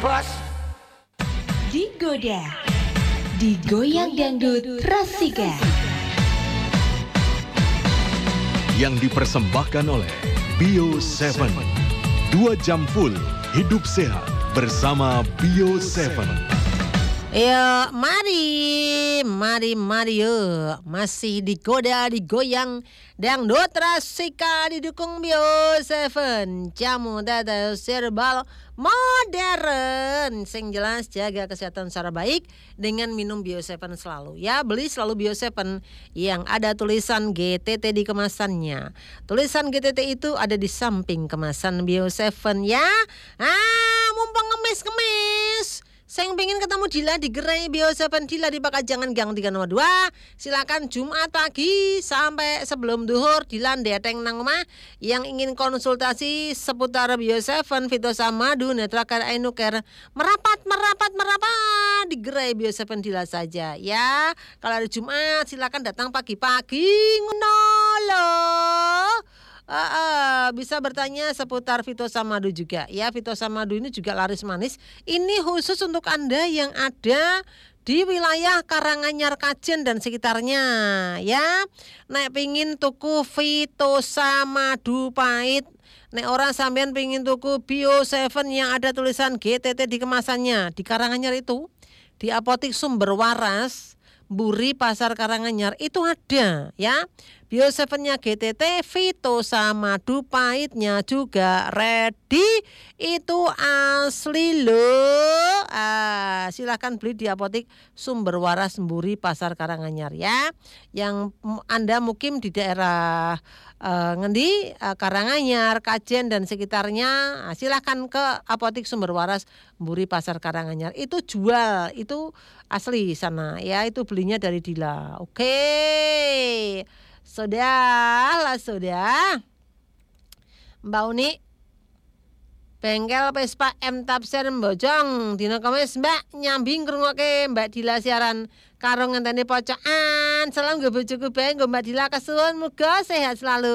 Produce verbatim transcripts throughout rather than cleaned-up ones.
Bos Digoda, digoyang dangdut Rasika. Yang dipersembahkan oleh Bio tujuh. Dua jam full hidup sehat bersama Bio tujuh. Ya, mari, mari, mari yuk. Masih digoda, digoyang, dangdut Rasika didukung Bio tujuh. Jamu dada serbal modern. Sing jelas jaga kesehatan secara baik dengan minum Bio tujuh selalu. Ya, beli selalu Bio tujuh yang ada tulisan G T T di kemasannya. Tulisan G T T itu ada di samping kemasan Bio tujuh ya. Ah, mumpung ngemis-ngemis. Sing pengen ketemu Dila di gerai Bio tujuh Dila di Pakajangan Gang tiga nomor dua. Silakan Jumat pagi sampai sebelum duhur Dila ndeteng nang omah yang ingin konsultasi seputar Bio tujuh, Fitosamadu, Netraker, Ainuker. Merapat, merapat, merapat di gerai Bio tujuh Dila saja ya. Kalau hari Jumat silakan datang pagi-pagi ngono loh. Uh, uh, bisa bertanya seputar Fitosamadu juga ya. Fitosamadu ini juga laris manis. Ini khusus untuk Anda yang ada di wilayah Karanganyar, Kajen dan sekitarnya ya. Nek pingin tuku Fitosamadu pahit, nek orang sampean pingin tuku Bio tujuh yang ada tulisan G T T di kemasannya di Karanganyar itu, di Apotik Sumber Waras Buri Pasar Karanganyar itu ada ya. Bio tujuh-nya G T T, Fitosamadu pahitnya juga ready. Itu asli loh. Ah, silahkan beli di Apotik Sumber Waras Buri Pasar Karanganyar ya. Yang Anda mukim di daerah uh, ngendi uh, Karanganyar, Kajen dan sekitarnya, nah, silahkan ke Apotik Sumber Waras Buri Pasar Karanganyar. Itu jual, itu asli sana ya. Itu belinya dari Dila. Oke. Sudah lah sudah. Mbak Uni bengkel Vespa M Tafsir Mbojong dina Kamis Mbak nyambing ngrungokke Mbak Dila siaran karo ngenteni pocokan. Salam nggo bojoku bae nggo Mbak Dila kesuwun muga sehat selalu.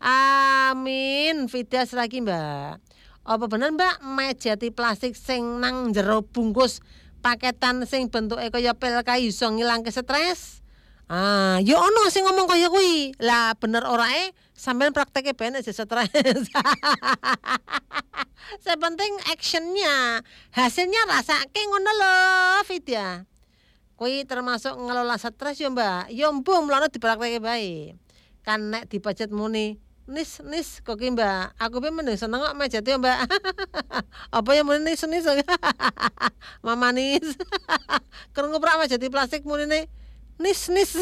Amin. Fidas lagi Mbak. Apa bener Mbak mejati plastik sing nang jero bungkus paketan sing bentuke kaya pil kae iso ngilangke stres? Ah, yo ono sing ngomong kaya kuwi. Lah bener ora e sampean prakteke ben aja stres. Sepenting actionnya, hasilnya rasake ngono lho, Vidya. Kuwi termasuk ngelola stres yo, Mbak. Yo mbuh mlono dipraktekke bae. Kan nek dipajet muni nis nis kok ki Mbak. Aku pe mending seneng kok mejate yo, Mbak. Apa yang muni nis nis. Mama nis. Krungu prak mejati plastik munine nis nis.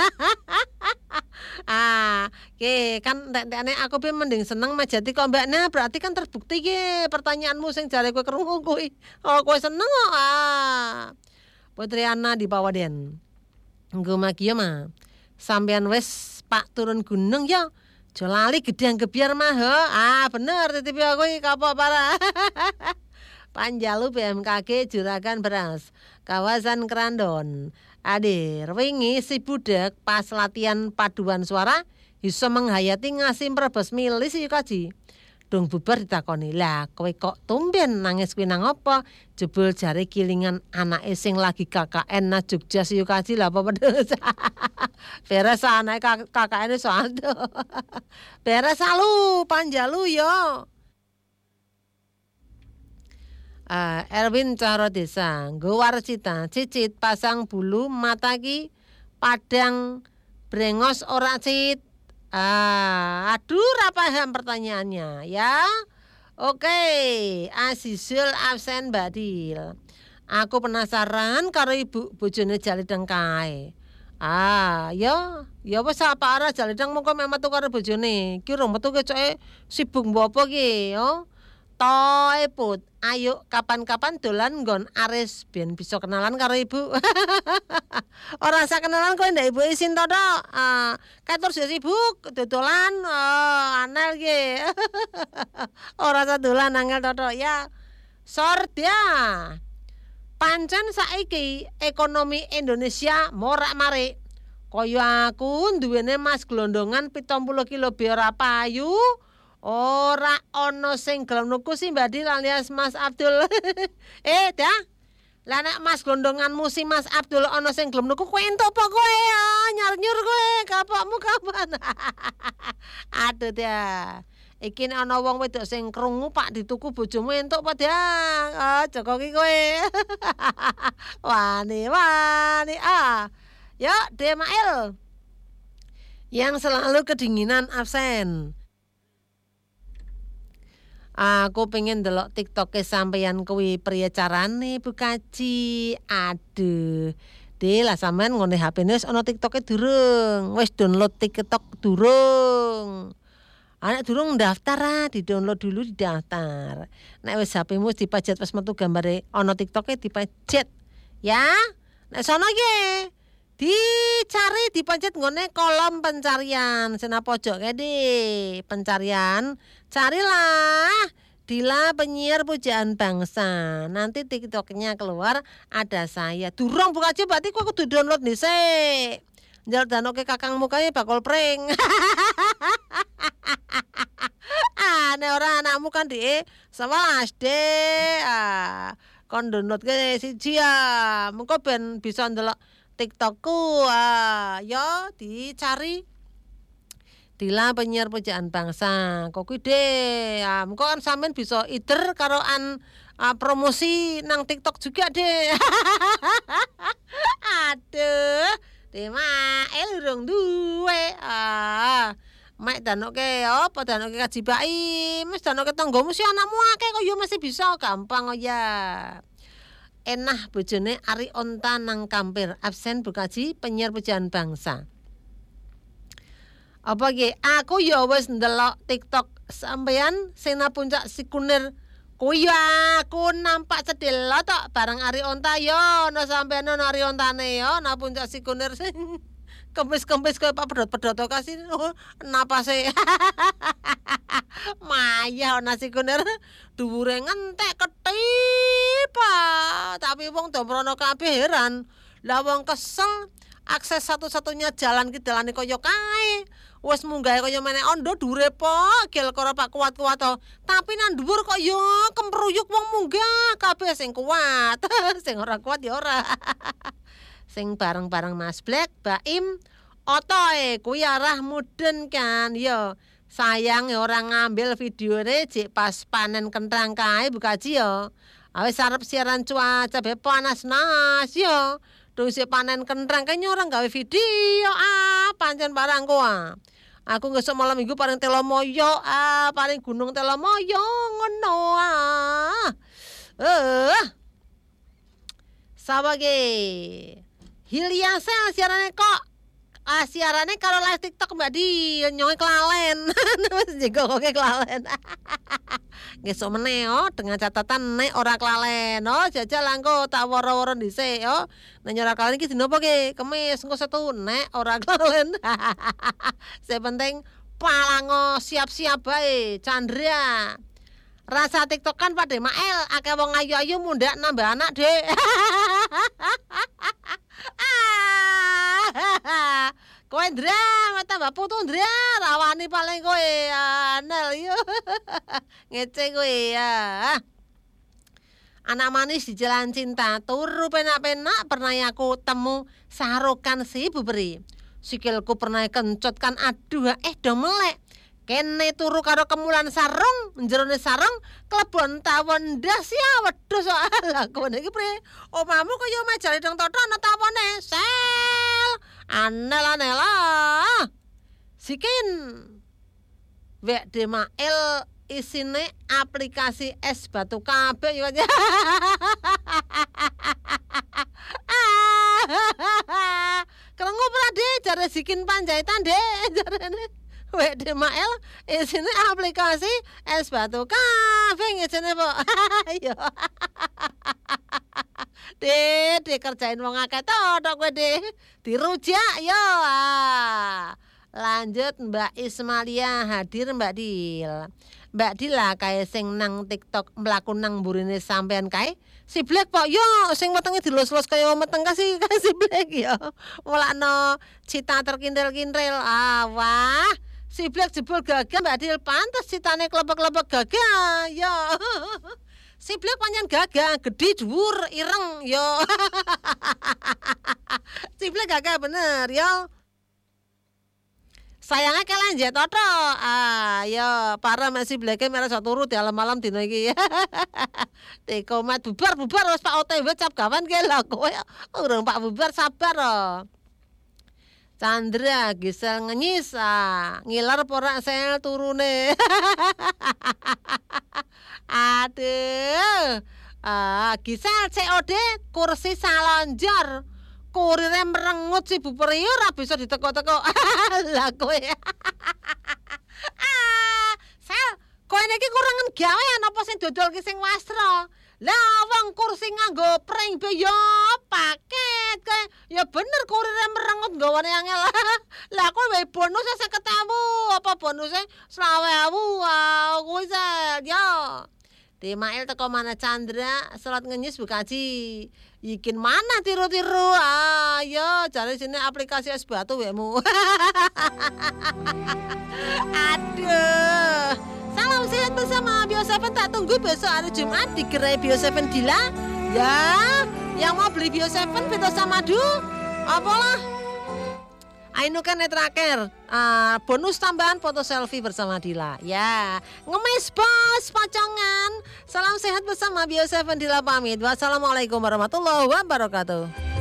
Ah, ke kan nek aku pe mending seneng mejati kok Mbak. Nah, berarti kan terbukti ke pertanyaanmu sing jare kowe krungu kuwi. Oh, kowe seneng kok. Ah. Putri Ana di Pawaden. Nggo magi mah. Sampean wis Pak turun gunung ya. Jo lali gedang gebyar mah. Ah, bener titip aku iki kapok parah. Panjalu B M K G Juragan Beras, kawasan Krandon. Adir, wingi si budak pas latihan paduan suara iso menghayati ngasih merebus milih si Yukaji. Dong bubar ditakoni, lah kowe kok tumben nangis kuwi nang apa? Jebul jare kilingan anake sing lagi K K N na Jogja si Yukaji lah apa pedes. Beres anake K K N soal. Beres salu panjalu yo. Uh, Erwin Cahro Desa, Gowarsita, cicit pasang bulu mata ki padang brengos ora cit. Ah, aduh ra paham pertanyaannya ya. Oke, Azizul absen Mbak Dil. Aku penasaran karo ibu bojone Jalidang kae. Ah, ya, ya wis apa arah Jalidang mongko mek metu karo bojone. Ki rong metu kecoke sibuk mbok apa ki, yo. Toy put, ayo kapan-kapan dolan nggon Aris ben bisa kenalan karo ibu. Ora usah kenalan kowe ndak ibu isin to tok. Ah, katur sibuk dodolan oh, anel ki. Ora usah dolan angel to tok ya. Sordia. Pancen saiki ekonomi Indonesia morak-marik. Kaya aku duwene Mas glondongan pitung puluh kilo be ora payu. Ora ono sing gelem nuku sih Mbak Dil alias Mas Abdul. eh, dah. Lah nek Mas gondonganmu si Mas Abdul ono sing gelem nuku kowe entuk apa kowe? Ah, nyar-nyur kowe, kapokmu kapan? Aduh dah. Iki nek ana wong wedok sing krungu Pak dituku bojomu entuk apa dah? Ah, Joko ki kowe. Wani wani ah. Yuk, Demail. Yang selalu kedinginan absen. Aku pengen delok TikTok sampeyan kuwi priye carane Bu Kaji. Aduh. Delah sampean ngone H P-ne wis ana TikTok-e durung. Wis download TikTok durung. Anak durung daftar ah, di-download dulu didaftar. Nek wis H P-mu dipajet pas metu gambare ana TikTok-e dipajet. Ya. Nek sono iki dicari dipencet ngone kolom pencarian sena pojok kene pencarian carilah Dila penyiar pujaan bangsa nanti TikToknya keluar ada saya durung buka aja berarti kok kudu download dhisik njal danoke kakang mukanya bakal prank ah nek ora anakmu kan di sewelas deh ah kon download ke siji ya mengko ben bisa ndelok TikTokku, ah, yo dicari Dila penyiar pujaan bangsa. Kok kuwi deh, ah, mengko kan sampean bisa either karo an ah, promosi nang TikTok juga deh. Aduh, Demail urung duwe. Ah, mek danoke apa danoke kaji baim, wis danoke tanggomu si anakmu akeh kok yo masih bisa gampang oh ya. Enah bojone Ari Onta nang kampir absen Bu Kaji penyiar pujaan bangsa. Apa ge? Aku ya wis ndelok TikTok sampean sing nang puncak Sikunir. Kuwi aku nampak cedhel tok bareng Ari Onta yo ana sampean ana Ari Ontane yo nang puncak Sikunir sing kempis-kempis kaya Pak pedhot-pedhot to kasih napase. Maya ana Sikunir dhuwure ngentek ketip. Tapi wong do mrono kabeh heran. Lah wong kesel akses satu-satunya jalan ki dalane kaya kae. Wis munggah kaya meneh ondo dhuwure pok gel karo Pak kuat-kuat to. Tapi nang dhuwur kok yo kempruyuk wong munggah kabeh sing kuat. Sing ora kuat ya ora. Sing bareng-bareng Mas Black, Baim, otoe kuwi arah mudun kan. Yo sayang ya ora ngambil videone jek pas panen kentrang kae Bu Kaji yo. Awis arep siaran cuaca be panas-nas yo. Terus panen kentrang kayaknya orang gawe video ah pancen barang koa. Aku ngesuk malam minggu paling Telomoyo ah paling Gunung Telomoyo ngono ah. Eh. Sawage. Hiliasel siarane kok ah siarane karo live TikTok Mbak Di nyoe kelalen. Wis jego kok kelalen. Ngesuk meneh oh dengan catatan nek ora kelalen oh jajal langko tak woro-woro dhisik oh nek nyora kelalen iki dino apa ki Kemis engko setu nek ora kelalen. Sing penting palango siap-siap bae Chandra. Rasa TikTok kan Pak Demail akeh wong ayu-ayu mundak nambah anak, Dek. Kowe Ndra, tambah putu Ndra, rawani paling kowe anel yo. Ngece kowe ya. Anak manis di jalan cinta, turu penak-penak pernah aku temu sarukan si buberi. Sikilku pernah kencot kan aduh eh do melek. Kene turu karo kemulan sarung, jerone sarung klebon tawon ndas ya wedhus soal kowe iki pri. Omamu kaya mejane dong toto ana tawone. Sel. Anel-anel. Sikin. Wek Demail isine aplikasi es batu kabeh yo. Krungu ora Dek, jare Sikin Panjaitan Dek, jarene. Wek Demail isine aplikasi es batu kabeh ngene po. Yo. Dek, dikerjain wong akeh to kowe Dek. Dirujak yo. Lanjut Mbak Ismalia hadir Mbak Dil. Mbak Dil lah kae sing nang TikTok mlaku nang mburine sampean kae. Si Black Pak yo sing wetenge dilus-lus kaya meteng kasih si Black yo. Mulakno cita terkintil-kintil. Ah wah. Si Black jebul gagah Mbak Dil pantes citane klebek-klebek gagah. Ya. Si Black pancen gagah, gedhi dhuwur, ireng yo. Si Black gagah bener yo. Sayangnya kalian jet toto. Ah, yo para masih Black merah satu turut ya malam dino iki. Teko mat bubar-bubar wis Pak O T W cap gawan ki lho kowe. Urung Pak bubar sabar oh. Chandra Gisel ngenyis ah, ngiler pora sel turune. Aduh. Ah, Gisel C O D kursi salonjor. Kurire merengut si Bu Priyo ora bisa diteko-teko. Lah kowe. Ah, Sel, kowe niki kurangan gawean apa sing dodol ki sing wasra? Lah wong kursi nganggo pring yo paket kae. Ya bener kurire merengut nggawane angel. Lah kowe wae bonus seket ewu apa bonuse selawe ewu. Wow, kuwi Sel yo. Dimail teko mana Chandra, selat ngenyis Bu Kaji. Ikin mana tiru-tiru? Ayo, cari sini aplikasi es batu wemu. Aduh. Salam sehat bersama Bio tujuh tak tunggu besok hari Jumat di gerai Bio tujuh Dila. Ya, yang mau beli Bio tujuh Vito Samadu, apalah. Ainu kan netraker uh, bonus tambahan foto selfie bersama Dila. Ya, ngemis bos pocongan. Salam sehat bersama Bio tujuh Dila pamit. Wassalamualaikum warahmatullahi wabarakatuh.